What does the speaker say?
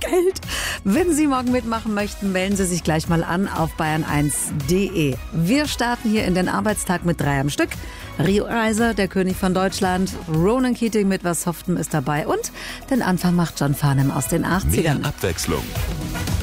Welt. Wenn Sie morgen mitmachen möchten, melden Sie sich gleich mal an auf bayern1.de. Wir starten hier in den Arbeitstag mit 3 am Stück. Rio Reiser, der König von Deutschland, Ronan Keating mit Was Softem ist dabei und den Anfang macht John Farnham aus den 80ern. Mehr Abwechslung